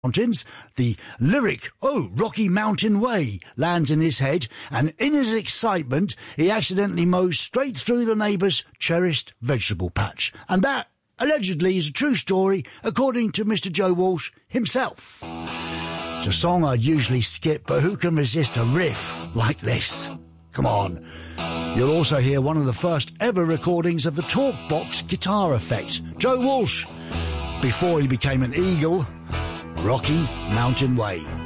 Mountains, the lyric, "Oh, Rocky Mountain Way," lands in his head, and in his excitement, he accidentally mows straight through the neighbour's cherished vegetable patch. And that, allegedly, is a true story, according to Mr. Joe Walsh himself. It's a song I'd usually skip, but who can resist a riff like this? Come on. You'll also hear one of the first ever recordings of the Talkbox guitar effect. Joe Walsh, before he became an eagle, Rocky Mountain Way.